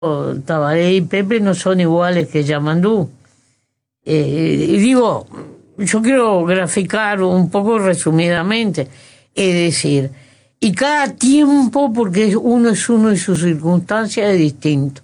Tabaré y Pepe no son iguales que Yamandú. Y digo, yo quiero graficar un poco resumidamente, es decir, y cada tiempo, porque uno es uno y su circunstancia es distinto.